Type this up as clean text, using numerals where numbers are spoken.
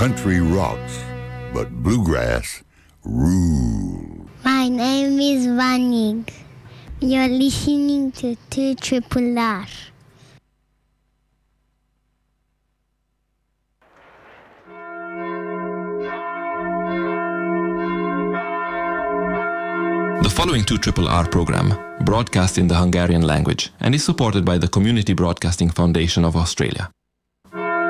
Country rocks, but bluegrass rules. My name is Vanig. You're listening to 2 Triple R. The following 2 Triple R program broadcasts in the Hungarian language and is supported by the Community Broadcasting Foundation of Australia.